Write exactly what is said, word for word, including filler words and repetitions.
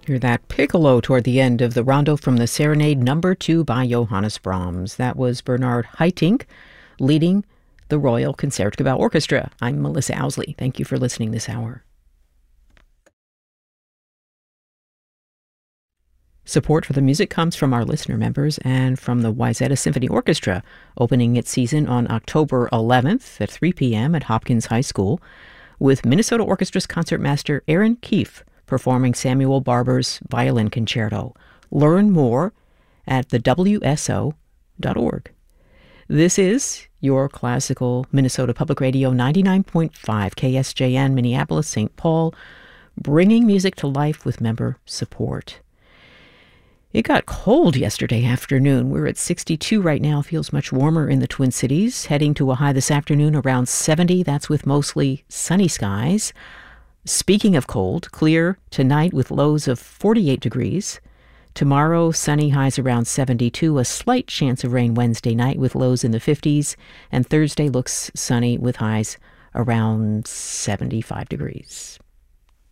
Hear that piccolo toward the end of the rondo from the Serenade Number Two by Johannes Brahms. That was Bernard Haitink leading the Royal Concertgebouw Orchestra. I'm Melissa Owsley. Thank you for listening this hour. Support for the music comes from our listener members and from the Wayzata Symphony Orchestra, opening its season on October eleventh at three p.m. at Hopkins High School, with Minnesota Orchestra's concertmaster Aaron Keefe performing Samuel Barber's Violin Concerto. Learn more at the W S O dot org. This is your classical Minnesota Public Radio ninety-nine point five K S J N Minneapolis, Saint Paul, bringing music to life with member support. It got cold yesterday afternoon. We're at sixty-two right now. Feels much warmer in the Twin Cities. Heading to a high this afternoon around seventy. That's with mostly sunny skies. Speaking of cold, clear tonight with lows of forty-eight degrees. Tomorrow, sunny, highs around seventy-two. A slight chance of rain Wednesday night with lows in the fifties. And Thursday looks sunny with highs around seventy-five degrees.